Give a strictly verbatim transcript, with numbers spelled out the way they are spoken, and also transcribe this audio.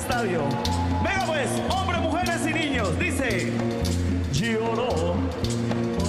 estadio. Venga pues, hombres, mujeres y niños, dice...